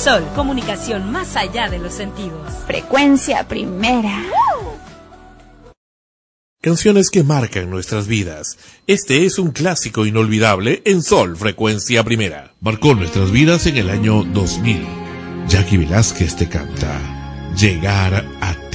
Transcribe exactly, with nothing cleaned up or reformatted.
Sol, comunicación más allá de los sentidos. Frecuencia Primera. Canciones que marcan nuestras vidas. Este es un clásico inolvidable en Sol, Frecuencia Primera. Marcó nuestras vidas en el año dos mil. Jackie Velázquez te canta Llegar a ti.